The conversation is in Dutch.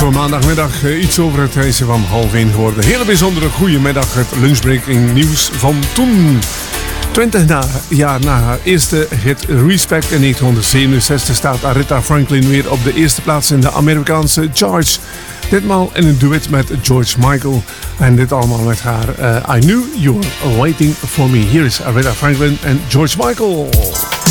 voor maandagmiddag. Iets over het is van 12:30 geworden. Hele bijzondere goede middag. Het lunchbreaking nieuws van toen. 20 jaar na haar eerste hit Respect in 1967 staat Aretha Franklin weer op de eerste plaats in de Amerikaanse charts. Ditmaal in een duet met George Michael. En dit allemaal met haar I Knew You Were Waiting For Me. Hier is Aretha Franklin en George Michael.